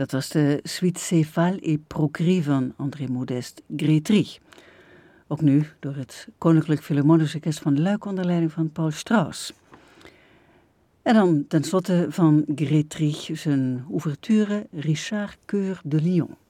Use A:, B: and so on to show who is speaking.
A: Dat was de Suite Céphale et Procris van André Modeste Grétry. Ook nu door het Koninklijk Philharmonisch Orkest van Luik onder leiding van Paul Strauss. En dan tenslotte van Grétry zijn ouverture Richard Coeur de Lion.